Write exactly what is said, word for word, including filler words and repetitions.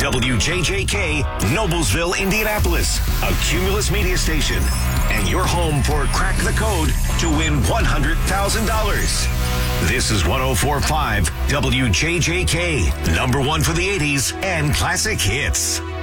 W J J K, Noblesville, Indianapolis, a Cumulus media station, and your home for Crack the Code to win one hundred thousand dollars. This is one oh four point five W J J K, number one for the eighties and classic hits.